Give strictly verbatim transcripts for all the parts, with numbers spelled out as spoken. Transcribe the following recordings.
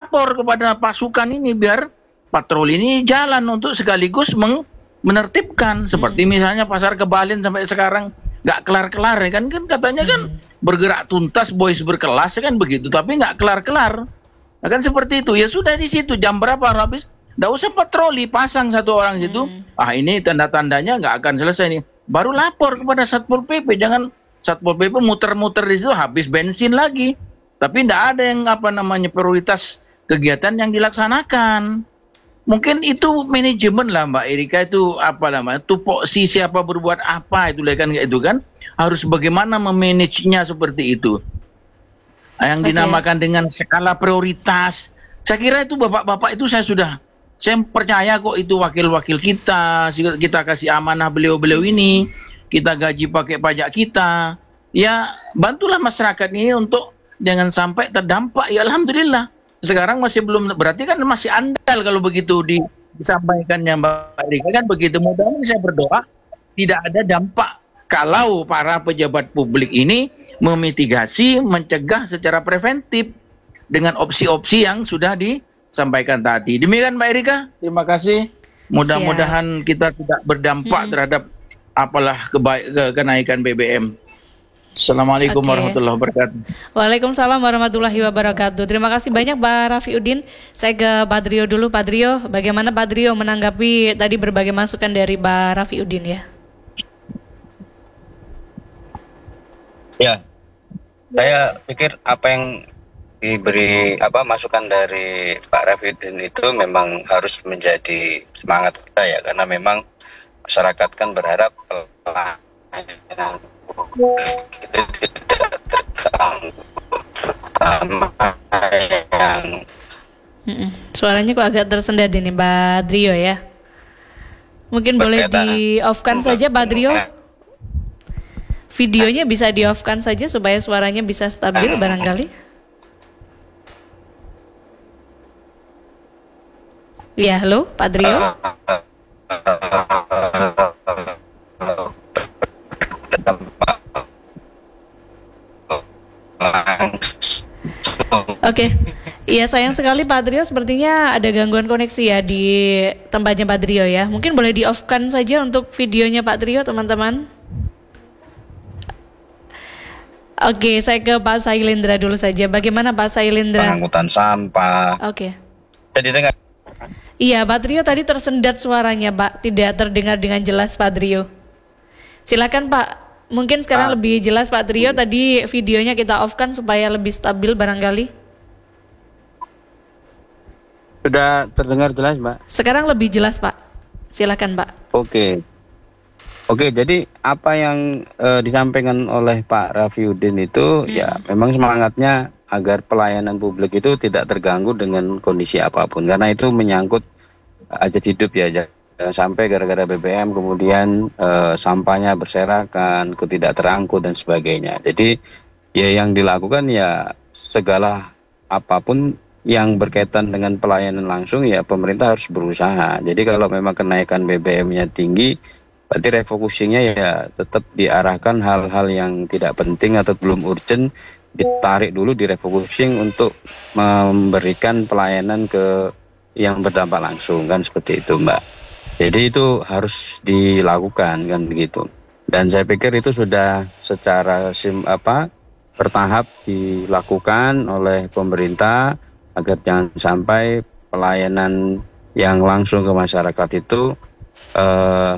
lapor kepada pasukan ini biar patroli ini jalan untuk sekaligus meng menertibkan. Seperti hmm. misalnya pasar Kebalen sampai sekarang nggak kelar-kelar ya kan, kan katanya kan hmm. bergerak tuntas, boys berkelas kan begitu, tapi nggak kelar-kelar. Nah, kan seperti itu. Ya sudah di situ jam berapa habis, nggak usah patroli, pasang satu orang hmm. situ. Ah ini tanda-tandanya nggak akan selesai nih. Baru lapor kepada Satpol P P, jangan Satpol P P muter-muter di situ habis bensin lagi. Tapi nggak ada yang apa namanya prioritas kegiatan yang dilaksanakan. Mungkin itu manajemen lah Mbak Erika, itu apa namanya, tupoksi siapa berbuat apa itu kan itu kan harus bagaimana memanagenya seperti itu. Yang okay. dinamakan dengan skala prioritas. Saya kira itu bapak-bapak itu saya sudah saya percaya kok itu wakil-wakil kita, kita kasih amanah beliau-beliau ini, kita gaji pakai pajak kita. Ya, bantulah masyarakat ini untuk jangan sampai terdampak. Ya alhamdulillah. Sekarang masih belum, berarti kan masih andal kalau begitu di, disampaikannya Mbak Erika kan begitu. Mudah-mudahan saya berdoa tidak ada dampak kalau para pejabat publik ini memitigasi, mencegah secara preventif dengan opsi-opsi yang sudah disampaikan tadi. Demikian Mbak Erika, terima kasih. Mudah-mudahan kita tidak berdampak hmm. terhadap apalah kebaik, ke, kenaikan B B M. Assalamualaikum okay. warahmatullahi wabarakatuh. Waalaikumsalam warahmatullahi wabarakatuh. Terima kasih banyak Pak Rafiuddin. Saya ke Pak Drio dulu. Pak Drio, bagaimana Pak Drio menanggapi tadi berbagai masukan dari Pak Rafiuddin ya? Ya, saya pikir apa yang diberi apa masukan dari Pak Rafiuddin itu memang harus menjadi semangat kita ya, karena memang masyarakat kan berharap pelayanan itu tidak terganggu, terutama yang Mm-mm. Suaranya kok agak tersendat ini Pak Drio ya. Mungkin boleh di off-kan saja Pak Drio. Videonya bisa di off-kan saja supaya suaranya bisa stabil barangkali. Ya, halo Pak Drio. Oke, okay. Iya sayang sekali Pak Drio, sepertinya ada gangguan koneksi ya di tempatnya Pak Drio ya. Mungkin boleh di off-kan saja untuk videonya Pak Drio teman-teman. Oke, okay, saya ke Pak Sailendra dulu saja. Bagaimana Pak Sailendra? Pengangkutan sampah. Oke. Okay. Jadi dengar. Iya Pak Drio tadi tersendat suaranya Pak, tidak terdengar dengan jelas Pak Drio. Silakan Pak. Mungkin sekarang ah. lebih jelas Pak Drio, tadi videonya kita off-kan supaya lebih stabil barangkali. Sudah terdengar jelas Mbak? Sekarang lebih jelas Pak, silakan Pak. Oke, oke. Jadi apa yang uh, disampaikan oleh Pak Rafiuddin itu hmm. ya memang semangatnya agar pelayanan publik itu tidak terganggu dengan kondisi apapun, karena itu menyangkut hajat hidup ya. Jangan sampai gara-gara B B M kemudian uh, sampahnya berserakan, tidak terangkut dan sebagainya. Jadi ya yang dilakukan ya segala apapun yang berkaitan dengan pelayanan langsung ya pemerintah harus berusaha. Jadi kalau memang kenaikan B B M-nya tinggi, berarti refocusingnya ya tetap diarahkan hal-hal yang tidak penting atau belum urgent, ditarik dulu di refocusing untuk memberikan pelayanan ke yang berdampak langsung, kan seperti itu Mbak. Jadi itu harus dilakukan kan begitu. Dan saya pikir itu sudah secara sim apa bertahap dilakukan oleh pemerintah agar jangan sampai pelayanan yang langsung ke masyarakat itu eh,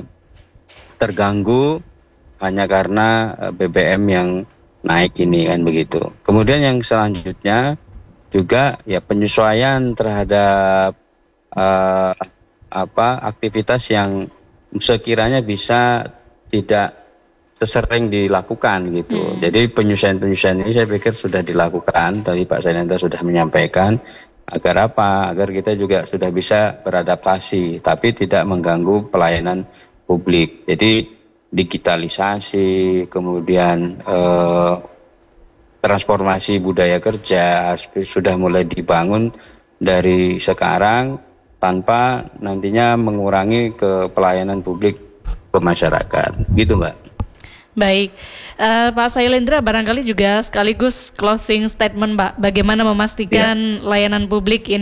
terganggu hanya karena B B M yang naik ini kan begitu. Kemudian yang selanjutnya juga ya penyesuaian terhadap eh, apa aktivitas yang sekiranya bisa tidak sesering dilakukan gitu. Hmm. Jadi penyesuaian-penyesuaian ini saya pikir sudah dilakukan, tadi Pak Sailendra sudah menyampaikan, agar apa? Agar kita juga sudah bisa beradaptasi tapi tidak mengganggu pelayanan publik. Jadi digitalisasi, kemudian eh, transformasi budaya kerja sudah mulai dibangun dari sekarang tanpa nantinya mengurangi ke pelayanan publik ke masyarakat, gitu Mbak. Baik, uh, Pak Sailendra barangkali juga sekaligus closing statement Pak, bagaimana memastikan ya. layanan publik ini